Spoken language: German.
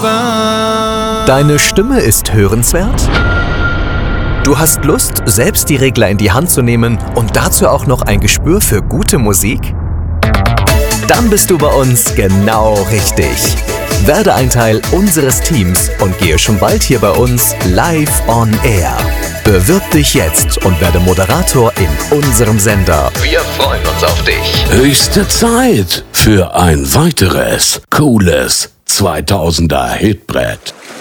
Deine Stimme ist hörenswert? Du hast Lust, selbst die Regler in die Hand zu nehmen und dazu auch noch ein Gespür für gute Musik? Dann bist du bei uns genau richtig. Werde ein Teil unseres Teams und gehe schon bald hier bei uns live on air. Bewirb dich jetzt und werde Moderator in unserem Sender. Wir freuen uns auf dich. Höchste Zeit für ein weiteres cooles 2000er Hitbrett.